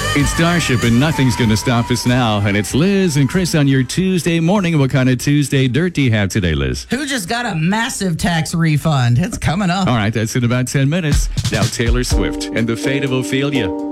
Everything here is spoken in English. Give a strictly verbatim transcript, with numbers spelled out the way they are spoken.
It's Starship and nothing's going to stop us now. And it's Liz and Chris on your Tuesday morning. What kind of Tuesday dirt do you have today, Liz? Who just got a massive tax refund? It's coming up. All right, that's in about ten minutes. Now Taylor Swift and the fate of Ophelia.